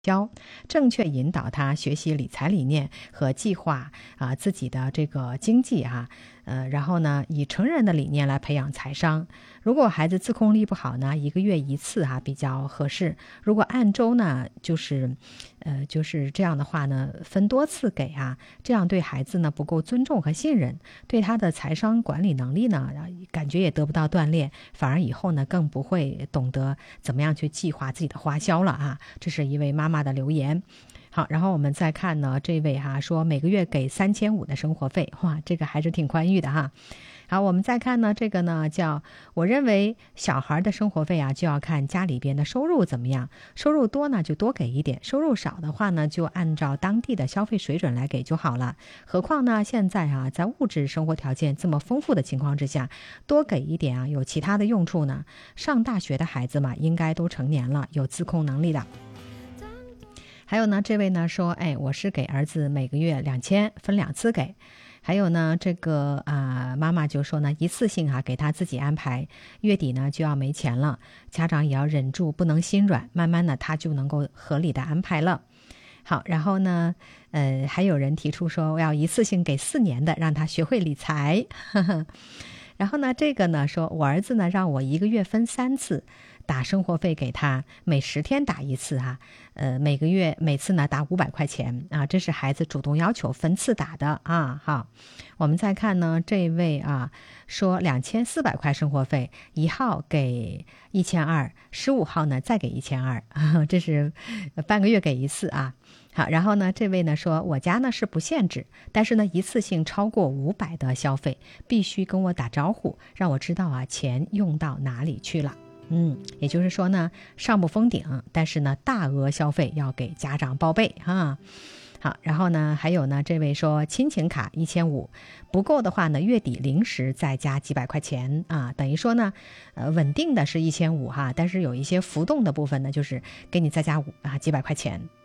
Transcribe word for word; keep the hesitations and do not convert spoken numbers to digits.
教，正确引导他学习理财理念和计划啊自己的这个经济啊，呃，然后呢，以成人的理念来培养财商。如果孩子自控力不好呢，一个月一次哈、啊、比较合适。如果按周呢，就是呃就是这样的话呢，分多次给啊，这样对孩子呢不够尊重和信任，对他的财商管理能力呢，感觉也得不到锻炼，反而以后呢更不会懂得怎么样去计划自己的花销了啊。这是一位妈妈的留言。好，然后我们再看呢，这位哈、啊、说每个月给三千五的生活费，哇，这个还是挺宽裕的哈。好，我们再看呢，这个呢叫我认为小孩的生活费啊，就要看家里边的收入怎么样，收入多呢就多给一点，收入少的话呢就按照当地的消费水准来给就好了。何况呢现在啊在物质生活条件这么丰富的情况之下，多给一点啊有其他的用处呢。上大学的孩子嘛，应该都成年了，有自控能力的。还有呢，这位呢说，哎，我是给儿子每个月两千，分两次给。还有呢，这个啊、呃，妈妈就说呢，一次性啊给他自己安排，月底呢就要没钱了，家长也要忍住，不能心软，慢慢的他就能够合理的安排了。好，然后呢，呃，还有人提出说，我要一次性给四年的，让他学会理财。呵呵。然后呢，这个呢说，我儿子呢让我一个月分三次打生活费给他，每十天打一次哈、啊，呃，每个月每次呢打五百块钱啊，这是孩子主动要求分次打的啊。好，我们再看呢，这位啊说两千四百块生活费，一号给一千二，十五号呢再给一千二，这是半个月给一次啊。好，然后呢，这位呢说，我家呢是不限制，但是呢，一次性超过五百的消费，必须跟我打招呼，让我知道啊，钱用到哪里去了。嗯，也就是说呢，上不封顶，但是呢，大额消费要给家长报备哈。好，然后呢，还有呢，这位说亲情卡一千五，不够的话呢，月底零食再加几百块钱啊，等于说呢，呃，稳定的是一千五哈，但是有一些浮动的部分呢，就是给你再加五啊几百块钱。